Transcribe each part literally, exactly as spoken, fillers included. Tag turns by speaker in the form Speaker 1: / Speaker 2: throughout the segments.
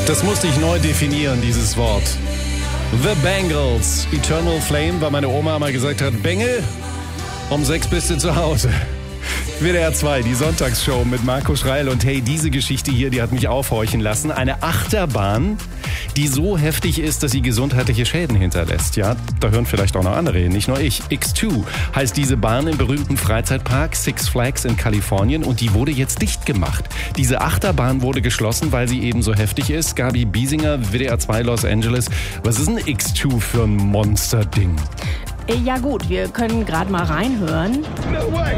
Speaker 1: Das musste ich neu definieren, dieses Wort. The Bangles. Eternal Flame, weil meine Oma mal gesagt hat, Bengel, um sechs bist du zu Hause. W D R zwei, die Sonntagsshow mit Marco Schreil. Und hey, diese Geschichte hier, die hat mich aufhorchen lassen. Eine Achterbahn, die so heftig ist, dass sie gesundheitliche Schäden hinterlässt. Ja, da hören vielleicht auch noch andere hin, nicht nur ich. X zwei heißt diese Bahn im berühmten Freizeitpark Six Flags in Kalifornien und die wurde jetzt dicht gemacht. Diese Achterbahn wurde geschlossen, weil sie eben so heftig ist. Gabi Biesinger, W D R zwei Los Angeles. Was ist ein X zwei für ein Monsterding?
Speaker 2: Ja gut, wir können gerade mal reinhören.
Speaker 3: No way!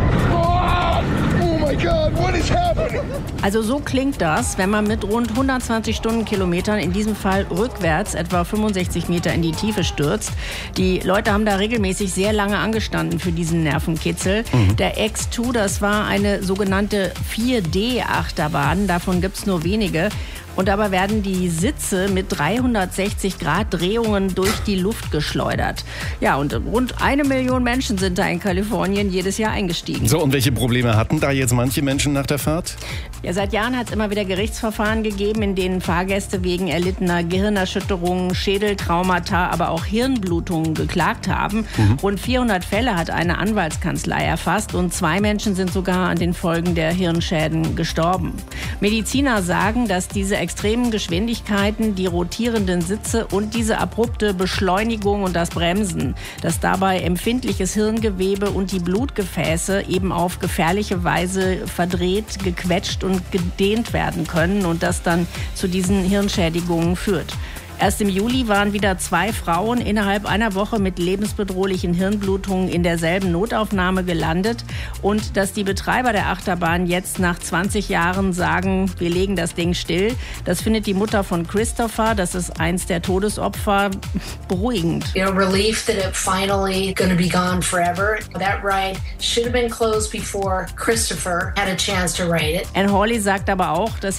Speaker 3: Oh my God, what is happening?
Speaker 2: Also so klingt das, wenn man mit rund hundertzwanzig Stundenkilometern, in diesem Fall rückwärts, etwa fünfundsechzig Meter in die Tiefe stürzt. Die Leute haben da regelmäßig sehr lange angestanden für diesen Nervenkitzel. Mhm. Der X zwei, das war eine sogenannte vier D Achterbahn, davon gibt's nur wenige. Und dabei werden die Sitze mit dreihundertsechzig Grad Drehungen durch die Luft geschleudert. Ja, und rund eine Million Menschen sind da in Kalifornien jedes Jahr eingestiegen.
Speaker 1: So, und welche Probleme hatten da jetzt manche Menschen nach der Fahrt?
Speaker 2: Ja, seit Jahren hat es immer wieder Gerichtsverfahren gegeben, in denen Fahrgäste wegen erlittener Gehirnerschütterungen, Schädeltraumata, aber auch Hirnblutungen geklagt haben. Mhm. Rund vierhundert Fälle hat eine Anwaltskanzlei erfasst und zwei Menschen sind sogar an den Folgen der Hirnschäden gestorben. Mediziner sagen, dass diese extremen Geschwindigkeiten, die rotierenden Sitze und diese abrupte Beschleunigung und das Bremsen, dass dabei empfindliches Hirngewebe und die Blutgefäße eben auf gefährliche Weise verdreht, gequetscht und gedehnt werden können und das dann zu diesen Hirnschädigungen führt. Erst im Juli waren wieder zwei Frauen innerhalb einer Woche mit lebensbedrohlichen Hirnblutungen in derselben Notaufnahme gelandet. Und dass die Betreiber der Achterbahn jetzt nach zwanzig Jahren sagen, wir legen das Ding still, das findet die Mutter von Christopher, das ist eins der Todesopfer, beruhigend.
Speaker 4: You know, relief that it finally going to be gone forever. That ride should have been closed before Christopher had a chance to ride it.
Speaker 2: Anne Hawley sagt aber auch, dass